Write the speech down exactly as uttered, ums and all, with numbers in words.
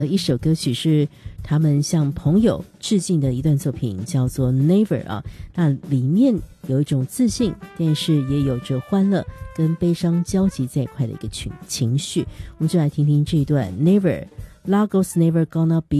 一首歌曲是他们向朋友致敬的一段作品，叫做 Never 啊，那里面有一种自信，但是也有着欢乐跟悲伤交集在一块的一个情情绪。我们就来听听这一段 Never Lagos Never Gonna Be